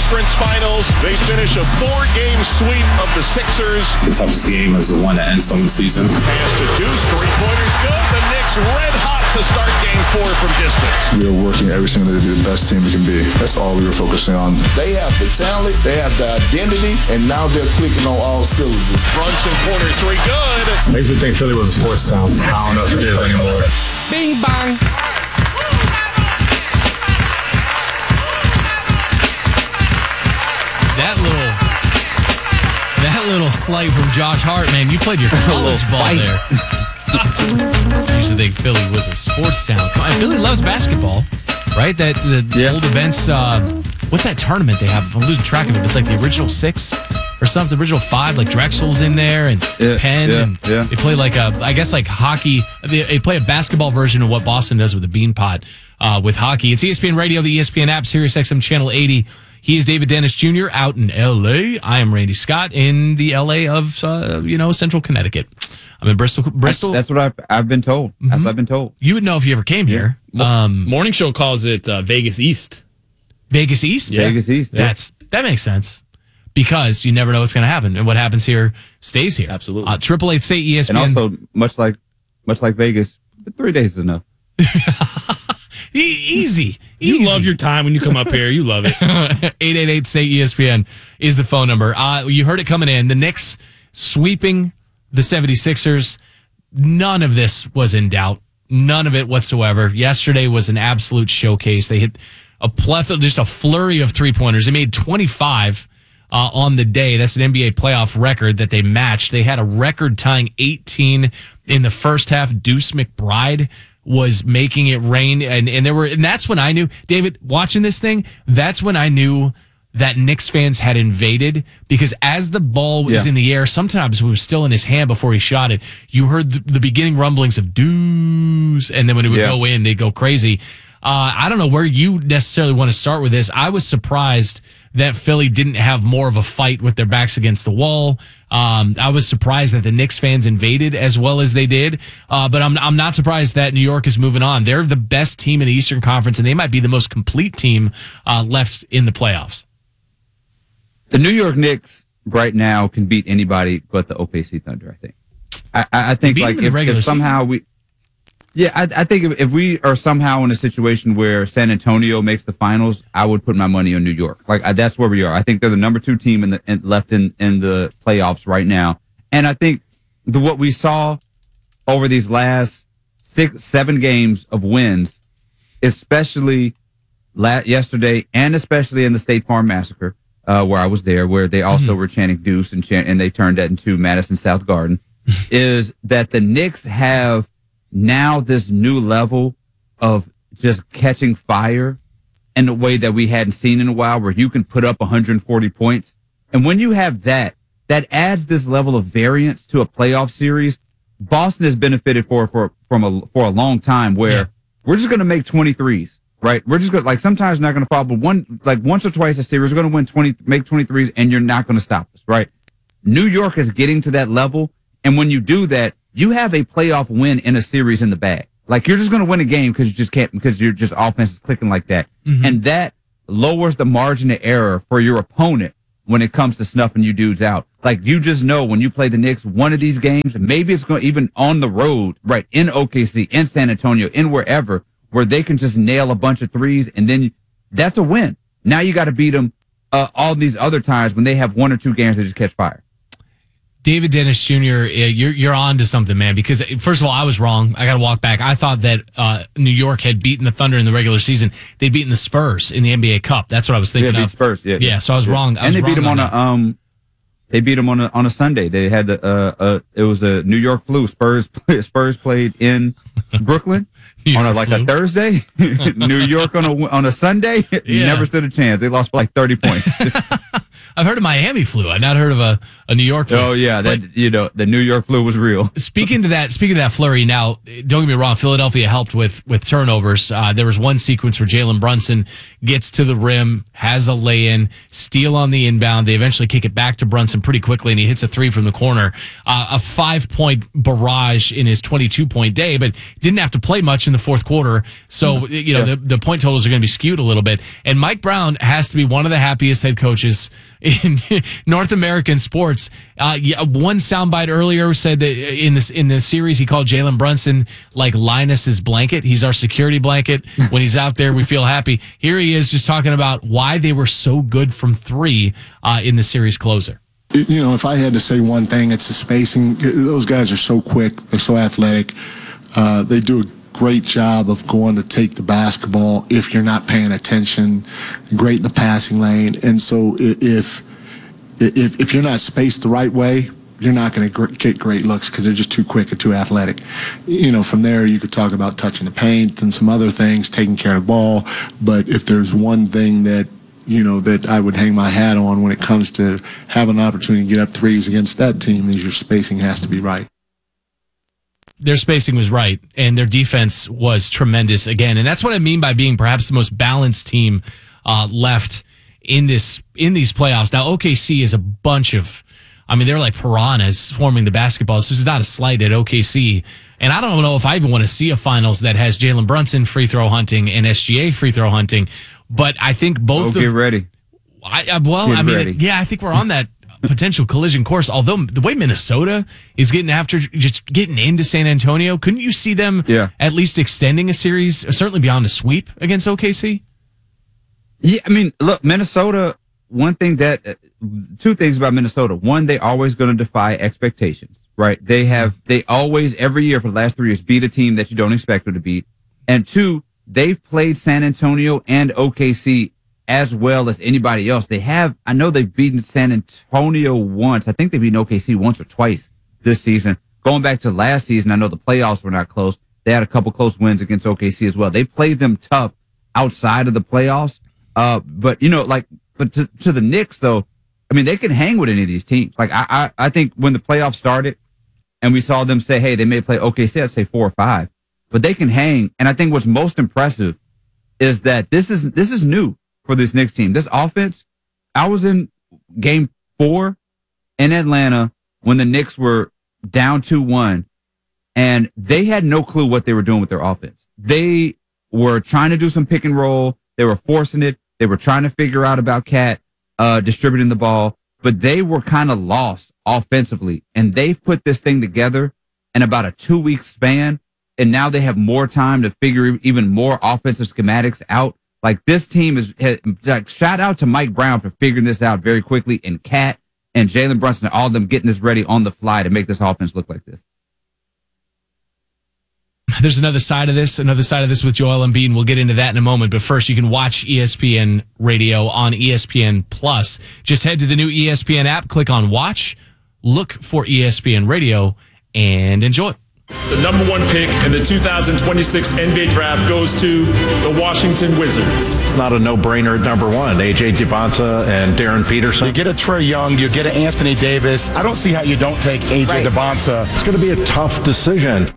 Conference Finals. They finish a 4-game sweep of the Sixers. The toughest game is the one that ends some season. Pass to Deuce, three-pointers good. The Knicks red hot to start game 4 from distance. We are working every single day to be the best team we can be. That's all we were focusing on. They have the talent, they have the identity, and now they're clicking on all cylinders. Brunson corner three good. I used to think Philly was a sports town. I don't know if it is anymore. Bing bang. That little slight from Josh Hart, man. You played your college ball there. I used to think Philly was a sports town. Come on, Philly loves basketball, right? That the old events. What's that tournament they have? I'm losing track of it. It's like the original 6 or something. The original 5, like Drexel's in there and Penn. And they play like I guess like hockey. They play a basketball version of what Boston does with the Bean Pot with hockey. It's ESPN Radio, the ESPN app, SiriusXM Channel 80. He is David Dennis Jr. out in L.A. I am Randy Scott in the L.A. of Central Connecticut. I'm in Bristol. That's what I've been told. Mm-hmm. That's what I've been told. You would know if you ever came here. Morning Show calls it Vegas East. Vegas East? Yeah. Vegas East. Yeah. That makes sense because you never know what's going to happen, and what happens here stays here. Absolutely. 888 State ESPN. And also, much like Vegas, 3 days is enough. Easy. You love your time when you come up here. You love it. 888 State ESPN is the phone number. You heard it coming in. The Knicks sweeping the 76ers. None of this was in doubt. None of it whatsoever. Yesterday was an absolute showcase. They hit a plethora, just a flurry of three-pointers. They made 25 on the day. That's an NBA playoff record that they matched. They had a record-tying 18 in the first half. Deuce McBride was making it rain, and that's when I knew, David, watching this thing, that's when I knew that Knicks fans had invaded, because as the ball was in the air, sometimes it was still in his hand before he shot it, you heard the beginning rumblings of Deuce, and then when it would go in, they'd go crazy. I don't know where you necessarily want to start with this. I was surprised that Philly didn't have more of a fight with their backs against the wall. I was surprised that the Knicks fans invaded as well as they did. But I'm not surprised that New York is moving on. They're the best team in the Eastern Conference, and they might be the most complete team left in the playoffs. The New York Knicks right now can beat anybody but the OKC Thunder, I think. I think like if somehow we... Yeah, I think if we are somehow in a situation where San Antonio makes the finals, I would put my money on New York. Like that's where we are. I think they're the number 2 team left in the playoffs right now. And I think what we saw over these last 6-7 games of wins, especially yesterday and especially in the State Farm Massacre, where I was there, where they also were chanting Deuce and they turned that into Madison South Garden, is that the Knicks have now this new level of just catching fire in a way that we hadn't seen in a while, where you can put up 140 points. And when you have that adds this level of variance to a playoff series. Boston has benefited for a long time, where we're just going to make 23s, right? We're just going to, like, sometimes not going to fall, but once or twice a series, we're going to make 23s, and you're not going to stop us, right? New York is getting to that level. And when you do that, you have a playoff win in a series in the bag. Like, you're just going to win a game because you just can't, because your just offense is clicking like that. Mm-hmm. And that lowers the margin of error for your opponent when it comes to snuffing you dudes out. Like, you just know when you play the Knicks, one of these games, maybe it's going even on the road, right, in OKC, in San Antonio, in wherever, where they can just nail a bunch of threes, and then that's a win. Now you got to beat them all these other times when they have 1 or 2 games that just catch fire. David Dennis Jr., you're on to something, man, because first of all, I was wrong. I got to walk back. I thought that New York had beaten the Thunder in the regular season. They'd beaten the Spurs in the NBA Cup. That's what I was thinking of. Spurs, yeah. So I was wrong. And they beat them on a Sunday. They had it was a New York flu. Spurs played in Brooklyn on a Thursday. New York on a Sunday. Never stood a chance. They lost by like 30 points. I've heard of Miami flu. I've not heard of a New York flu. Oh yeah, the New York flu was real. Speaking to that flurry. Now, don't get me wrong, Philadelphia helped with turnovers. There was one sequence where Jalen Brunson gets to the rim, has a lay-in, steal on the inbound. They eventually kick it back to Brunson pretty quickly, and he hits a three from the corner. A 5-point barrage in his 22-point day, but didn't have to play much in the fourth quarter. So the point totals are going to be skewed a little bit. And Mike Brown has to be one of the happiest head coaches in North American sports. One soundbite earlier said that in this series he called Jalen Brunson like Linus's blanket. He's our security blanket. When he's out there, we feel happy. Here he is just talking about why they were so good from three in the series closer. If I had to say one thing, it's the spacing. Those guys are so quick. They're so athletic. They do a great job of going to take the basketball if you're not paying attention. Great in the passing lane. And so if you're not spaced the right way, you're not going to get great looks because they're just too quick and too athletic. From there you could talk about touching the paint and some other things, taking care of the ball. But if there's one thing that that I would hang my hat on when it comes to having an opportunity to get up threes against that team, is your spacing has to be right. Their spacing was right, and their defense was tremendous again. And that's what I mean by being perhaps the most balanced team left in these playoffs. Now, OKC is a bunch of, they're like piranhas forming the basketball. So this is not a slight at OKC. And I don't know if I even want to see a finals that has Jalen Brunson free throw hunting and SGA free throw hunting. But I think both. Get ready. I think we're on that potential collision course. Although the way Minnesota is getting after just getting into San Antonio, couldn't you see them at least extending a series, certainly beyond a sweep against OKC? Yeah, look, Minnesota. Two things about Minnesota. One, they always going to defy expectations, right? They always, every year for the last 3 years, beat a team that you don't expect them to beat. And two, they've played San Antonio and OKC as well as anybody else. I know they've beaten San Antonio once. I think they've beaten OKC once or twice this season. Going back to last season, I know the playoffs were not close. They had a couple close wins against OKC as well. They played them tough outside of the playoffs. But to the Knicks though, they can hang with any of these teams. Like I think when the playoffs started and we saw them say, hey, they may play OKC, I'd say 4 or 5, but they can hang. And I think what's most impressive is that this is new for this Knicks team. This offense, I was in game 4 in Atlanta when the Knicks were down 2-1 and they had no clue what they were doing with their offense. They were trying to do some pick and roll. They were forcing it. They were trying to figure out about Cat distributing the ball, but they were kind of lost offensively. And they've put this thing together in about a 2-week span. And now they have more time to figure even more offensive schematics out. Like this team shout out to Mike Brown for figuring this out very quickly, and Cat and Jalen Brunson, all of them getting this ready on the fly to make this offense look like this. There's another side of this with Joel Embiid, and we'll get into that in a moment. But first, you can watch ESPN Radio on ESPN Plus. Just head to the new ESPN app, click on Watch, look for ESPN Radio, and enjoy. The number 1 pick in the 2026 NBA Draft goes to the Washington Wizards. Not a no-brainer at number 1. A.J. DeBonta and Darren Peterson. You get a Trae Young, you get an Anthony Davis. I don't see how you don't take A.J. DeBonta. It's going to be a tough decision.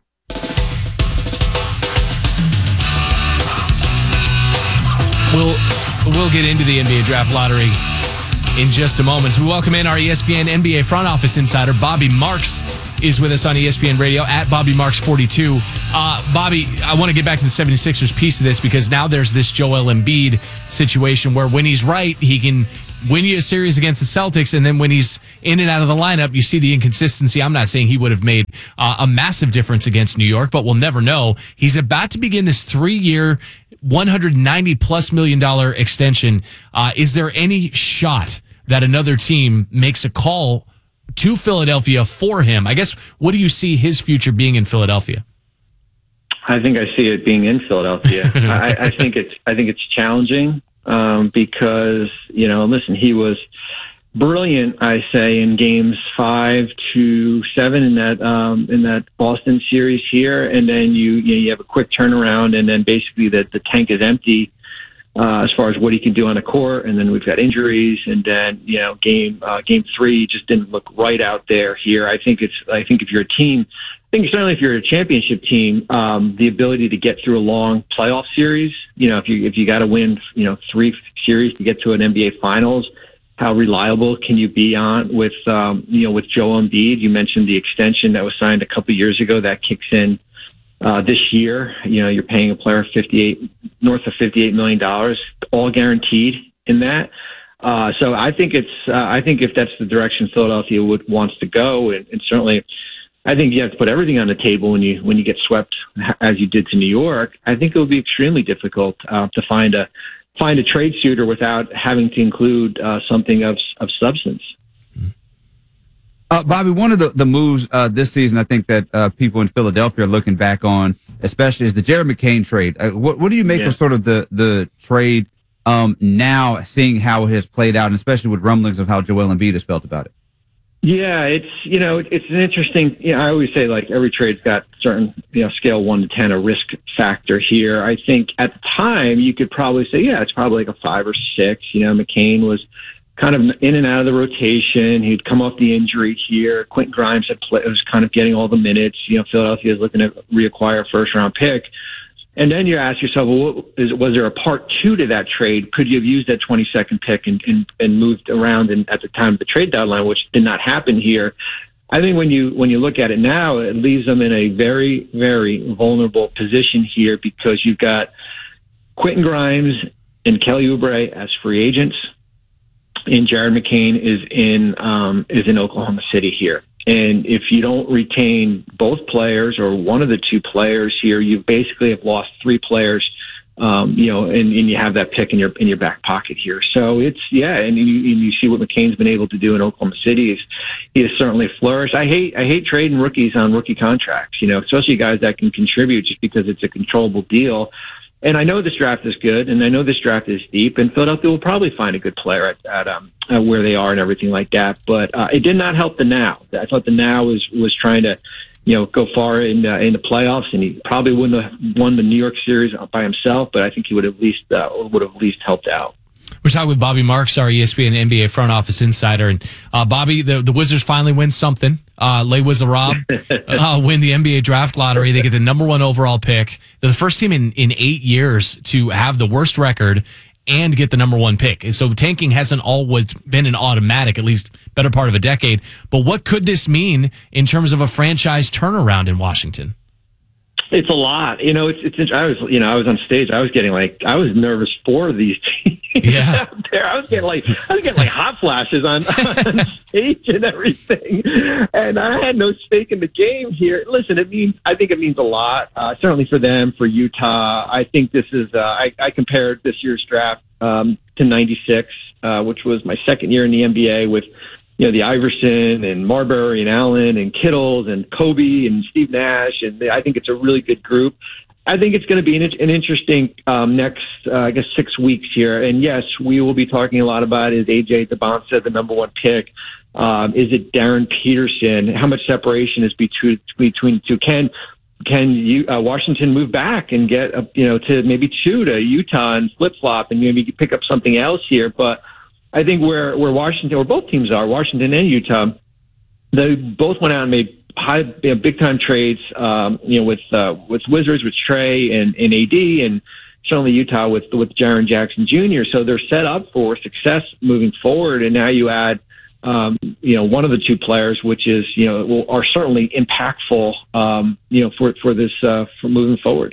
We'll get into the NBA Draft Lottery in just a moment. So we welcome in our ESPN NBA front office insider, Bobby Marks, is with us on ESPN Radio at Bobby Marks 42. Bobby, I want to get back to the 76ers piece of this because now there's this Joel Embiid situation where when he's right, he can win you a series against the Celtics, and then when he's in and out of the lineup, you see the inconsistency. I'm not saying he would have made a massive difference against New York, but we'll never know. He's about to begin this 3-year, $190+ million extension. Is there any shot that another team makes a call to Philadelphia for him? I guess, what do you see his future being in Philadelphia? I think I see it being in Philadelphia. I think it's challenging because, listen, he was brilliant, I say, in games 5 to 7 in that Boston series here, and then you have a quick turnaround, and then basically the tank is empty as far as what he can do on the court. And then we've got injuries, and then game 3 just didn't look right out there here. I think if you're a team, certainly if you're a championship team, the ability to get through a long playoff series, if you got to win 3 series to get to an NBA Finals, how reliable can you be on with Joel Embiid? You mentioned the extension that was signed a couple of years ago that kicks in this year. You're paying a player north of $58 million, all guaranteed in that. So I think if that's the direction Philadelphia wants to go, and certainly I think you have to put everything on the table when you get swept as you did to New York. I think it would be extremely difficult to find a trade suitor without having to include something of substance. Bobby, one of the moves this season, I think that people in Philadelphia are looking back on, especially, is the Jared McCain trade. What do you make of sort of the trade now, seeing how it has played out, and especially with rumblings of how Joel Embiid has felt about it? Yeah, it's an interesting. I always say, like, every trade's got certain scale 1 to 10 a risk factor here. I think at the time you could probably say, it's probably like a 5 or 6. McCain was kind of in and out of the rotation. He'd come off the injury here. Quentin Grimes was kind of getting all the minutes. Philadelphia is looking to reacquire a first-round pick. And then you ask yourself, well, was there a part 2 to that trade? Could you have used that 22nd pick and moved around at the time of the trade deadline, which did not happen here? I think when you look at it now, it leaves them in a very, very vulnerable position here, because you've got Quentin and Kelly Oubre as free agents, and Jared McCain is in Oklahoma City here. And if you don't retain both players or one of the two players here, you basically have lost three players. And you have that pick in your back pocket here. So it's, and you see what McCain's been able to do in Oklahoma City. He has certainly flourished. I hate trading rookies on rookie contracts, especially guys that can contribute, just because it's a controllable deal. And I know this draft is good, and I know this draft is deep, and Philadelphia will probably find a good player at where they are and everything like that. But it did not help the Now. I thought the Now was trying to, go far in the playoffs, and he probably wouldn't have won the New York series by himself, but I think he would have at least helped out. We're talking with Bobby Marks, our ESPN NBA front office insider. And Bobby, the Wizards finally win something. Les Wizards win the NBA draft lottery. They get the number 1 overall pick. They're the first team in 8 years to have the worst record and get the number 1 pick. So tanking hasn't always been an automatic, at least better part of a decade. But what could this mean in terms of a franchise turnaround in Washington? It's a lot. I was on stage. I was getting I was nervous for these teams out there. I was getting hot flashes on stage and everything. And I had no stake in the game here. Listen, I think it means a lot, certainly for them, for Utah. I think this is, I compared this year's draft to 96, which was my second year in the NBA with, the Iverson and Marbury and Allen and Kittles and Kobe and Steve Nash. And I think it's a really good group. I think it's going to be an interesting next, 6 weeks here. And yes, we will be talking a lot about, is A.J. Debonsa the number 1 pick? Is it Darren Peterson? How much separation is between the two? Can Washington move back and get to maybe 2 to Utah and flip flop and maybe pick up something else here? But I think where Washington, or both teams are, Washington and Utah, they both went out and made big time trades. With Wizards, with Trey and AD, and certainly Utah with Jaren Jackson Jr. So they're set up for success moving forward. And now you add, one of the two players, which is are certainly impactful, for moving forward.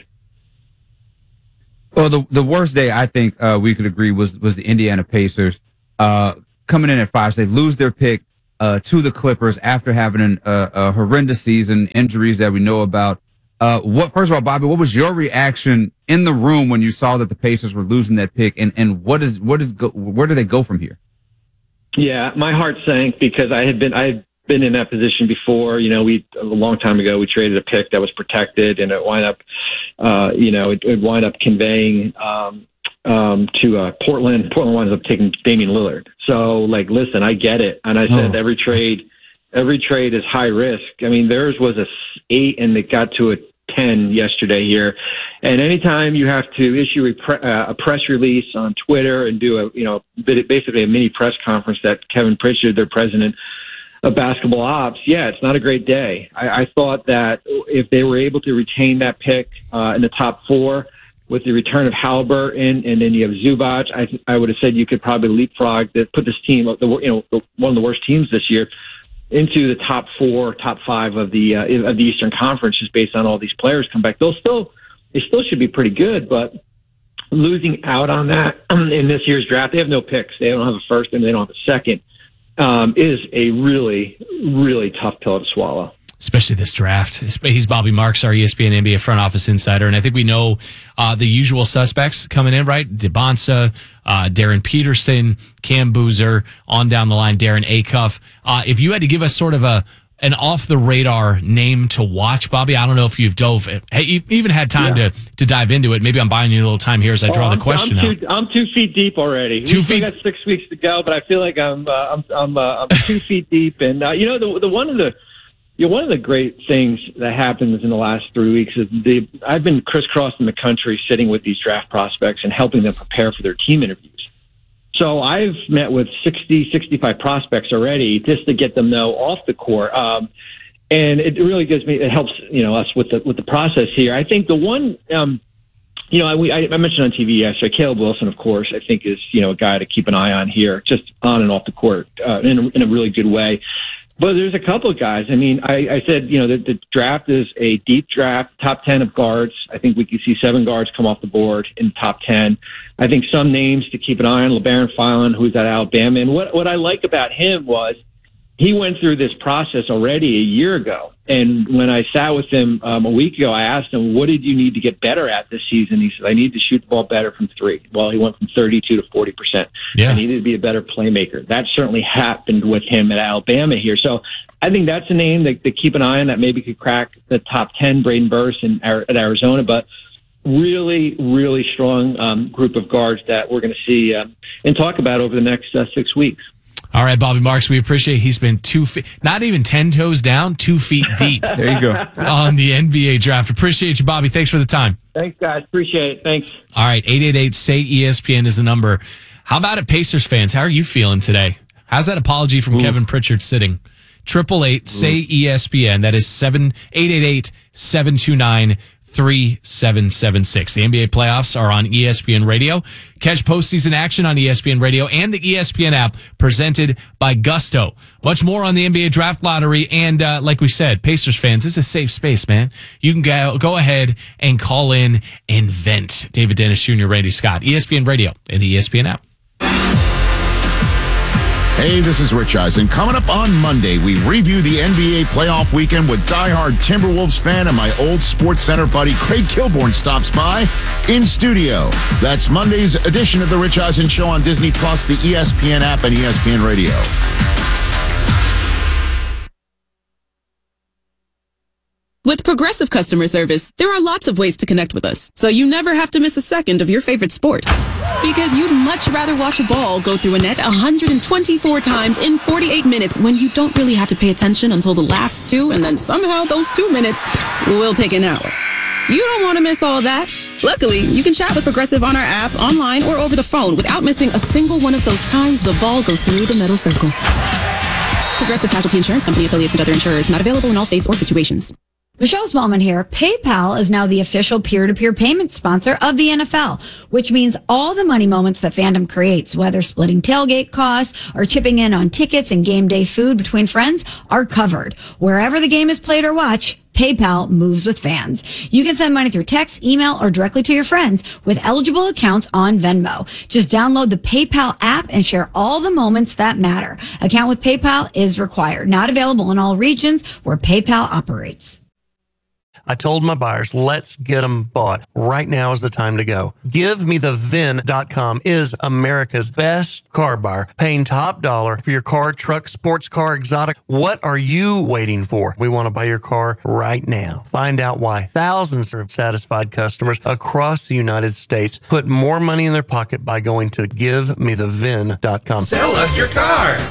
Well, the worst day, I think we could agree, was the Indiana Pacers coming in at 5. So they lose their pick to the Clippers after having a horrendous season, injuries that we know about. First of all, Bobby, what was your reaction in the room when you saw that the Pacers were losing that pick, and where do they go from here? Yeah, my heart sank, because I had been in that position before. A long time ago, we traded a pick that was protected, and it wound up, it wound up conveying to Portland. Portland winds up taking Damian Lillard. So, listen, I get it. And I said every trade is high risk. I mean, theirs was a 8, and it got to a 10 yesterday here. And anytime you have to issue a press release on Twitter and do basically a mini press conference that Kevin Pritchard, their president of basketball ops, it's not a great day. I thought that if they were able to retain that pick in the top 4 with the return of Halliburton, and then you have Zubac, I would have said you could probably leapfrog that, put this team, one of the worst teams this year, into the top 4, top 5 of the Eastern Conference, just based on all these players come back. They still should be pretty good, but losing out on that in this year's draft, they have no picks. They don't have a first and they don't have a second. Is a really, really tough pill to swallow. Especially this draft. He's Bobby Marks, our ESPN NBA front office insider, and I think we know the usual suspects coming in, right? DeBonsa, Darren Peterson, Cam Boozer, on down the line, Darren Acuff. If you had to give us sort of an off-the-radar name to watch, Bobby, I don't know if you've even had time to dive into it. Maybe I'm buying you a little time here as I draw the question out. I'm 2 feet deep already. We still got 6 weeks to go, but I feel like I'm 2 feet deep. And one of the great things that happens in the last 3 weeks is I've been crisscrossing the country, sitting with these draft prospects and helping them prepare for their team interviews. So I've met with 60, 65 prospects already just to get them know off the court. And it really it helps, us with the process here. I think the one, I mentioned on TV yesterday, Caleb Wilson, of course, I think is, a guy to keep an eye on here, just on and off the court in a really good way. But there's a couple of guys. I mean, I said, the draft is a deep draft, top 10 of guards. I think we could see 7 guards come off the board in top 10. I think some names to keep an eye on, LeBaron Filan, who's at Alabama. And what I like about him was he went through this process already a year ago. And when I sat with him a week ago, I asked him, what did you need to get better at this season? He said, I need to shoot the ball better from 3. Well, he went from 32 to 40%. I needed to be a better playmaker. That certainly happened with him at Alabama here. So I think that's a name that keep an eye on that maybe could crack the top 10, Braden Burris at Arizona. But really, really strong group of guards that we're going to see and talk about over the next 6 weeks. All right, Bobby Marks, we appreciate he's been 2 feet, not even 10 toes down, 2 feet deep. There you go. On the NBA draft. Appreciate you, Bobby. Thanks for the time. Thanks, guys. Appreciate it. Thanks. All right, 888-SAY-ESPN is the number. How about it, Pacers fans? How are you feeling today? How's that apology from Kevin Pritchard sitting? 888-SAY-ESPN. That is 888-729-3776. The NBA playoffs are on ESPN Radio. Catch postseason action on ESPN Radio and the ESPN app, presented by Gusto. Much more on the NBA draft lottery. And like we said, Pacers fans, this is a safe space, man. You can go ahead and call in and vent. David Dennis Jr., Randy Scott, ESPN Radio and the ESPN app. Hey, this is Rich Eisen. Coming up on Monday, we review the NBA playoff weekend with diehard Timberwolves fan and my old Sports Center buddy Craig Kilborn stops by in studio. That's Monday's edition of the Rich Eisen Show on Disney Plus, the ESPN app, and ESPN Radio. With Progressive Customer Service, there are lots of ways to connect with us, so you never have to miss a second of your favorite sport. Because you'd much rather watch a ball go through a net 124 times in 48 minutes when you don't really have to pay attention until the last 2, and then somehow those 2 minutes will take an hour. You don't want to miss all that. Luckily, you can chat with Progressive on our app, online, or over the phone without missing a single one of those times the ball goes through the metal circle. Progressive Casualty Insurance Company, affiliates, and other insurers. Not available in all states or situations. Michelle Smallman here. PayPal is now the official peer-to-peer payment sponsor of the NFL, which means all the money moments that fandom creates, whether splitting tailgate costs or chipping in on tickets and game day food between friends, are covered. Wherever the game is played or watched, PayPal moves with fans. You can send money through text, email, or directly to your friends with eligible accounts on Venmo. Just download the PayPal app and share all the moments that matter. Account with PayPal is required. Not available in all regions where PayPal operates. I told my buyers, let's get them bought. Right now is the time to go. GiveMeTheVin.com is America's best car buyer, paying top dollar for your car, truck, sports car, exotic. What are you waiting for? We want to buy your car right now. Find out why thousands of satisfied customers across the United States put more money in their pocket by going to GiveMeTheVin.com. Sell us your car.